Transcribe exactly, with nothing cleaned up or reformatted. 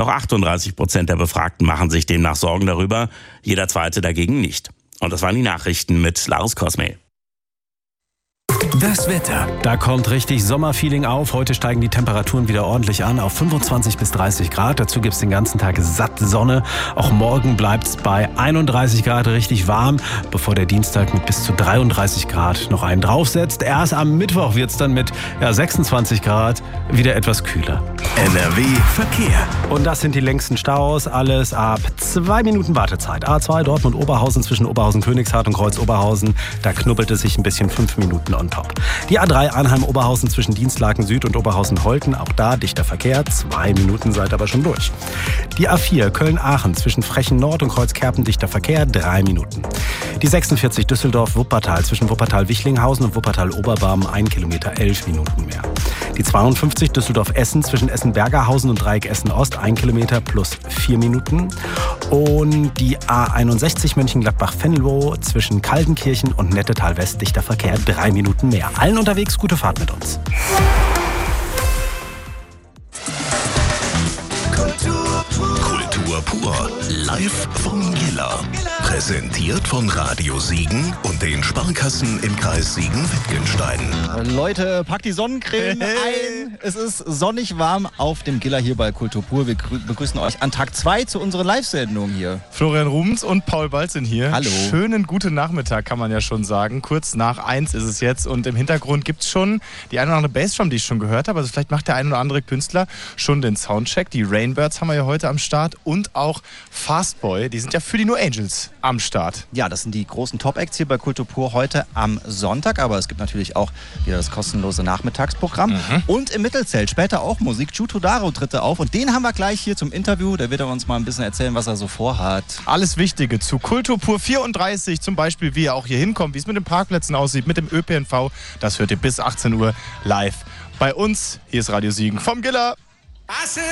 Noch achtunddreißig Prozent der Befragten machen sich demnach Sorgen darüber, jeder Zweite dagegen nicht. Und das waren die Nachrichten mit Lars Cosme. Das Wetter. Da kommt richtig Sommerfeeling auf. Heute steigen die Temperaturen wieder ordentlich an auf fünfundzwanzig bis dreißig Grad. Dazu gibt es den ganzen Tag satt Sonne. Auch morgen bleibt es bei einunddreißig Grad richtig warm, bevor der Dienstag mit bis zu dreiunddreißig Grad noch einen draufsetzt. Erst am Mittwoch wird es dann mit ja, sechsundzwanzig Grad wieder etwas kühler. N R W Verkehr. Und das sind die längsten Staus. Alles ab zwei Minuten Wartezeit. A zwei Dortmund-Oberhausen zwischen Oberhausen-Königshardt und Kreuz-Oberhausen. Da knubbelt es sich ein bisschen, fünf Minuten on top. Die A drei Arnheim-Oberhausen zwischen Dienstlaken Süd und Oberhausen-Holten. Auch da dichter Verkehr. Zwei Minuten seid aber schon durch. Die A vier Köln-Aachen zwischen Frechen Nord und Kreuzkerpen dichter Verkehr. Drei Minuten. Die sechsundvierzig Düsseldorf-Wuppertal zwischen Wuppertal-Wichlinghausen und Wuppertal-Oberbarm. Ein Kilometer, elf Minuten mehr. Die zweiundfünfzig Düsseldorf-Essen zwischen Essen-Bergerhausen und Dreieck Essen-Ost. Ein Kilometer plus vier Minuten. Und die A einundsechzig Mönchengladbach-Venlo zwischen Kaldenkirchen und Nettetal-West dichter Verkehr. Drei Minuten mehr. Allen unterwegs gute Fahrt mit uns. Kultur pur. Live vom Giller. Präsentiert von Radio Siegen und den Sparkassen im Kreis Siegen-Wittgenstein. Leute, packt die Sonnencreme ein. Es ist sonnig warm auf dem Giller hier bei Kultur pur. Wir begrüßen euch an Tag zwei zu unserer Live-Sendung hier. Florian Rubens und Paul Balz sind hier. Hallo. Schönen guten Nachmittag, kann man ja schon sagen. Kurz nach eins ist es jetzt und im Hintergrund gibt es schon die eine oder andere Bassdrum, die ich schon gehört habe. Also vielleicht macht der ein oder andere Künstler schon den Soundcheck. Die Rainbirds haben wir ja heute am Start und auch Fastboy. Die sind ja für die No Angels am Start. Ja, das sind die großen Top-Acts hier bei Kultur pur heute am Sonntag. Aber es gibt natürlich auch wieder das kostenlose Nachmittagsprogramm. Mhm. Und im Mittelzelt später auch Musik. Chu Todaro tritt auf und den haben wir gleich hier zum Interview. Da wird er uns mal ein bisschen erzählen, was er so vorhat. Alles Wichtige zu Kultur pur vierunddreißig, zum Beispiel, wie er auch hier hinkommt, wie es mit den Parkplätzen aussieht, mit dem Ö P N V. Das hört ihr bis achtzehn Uhr live bei uns. Hier ist Radio Siegen vom Giller.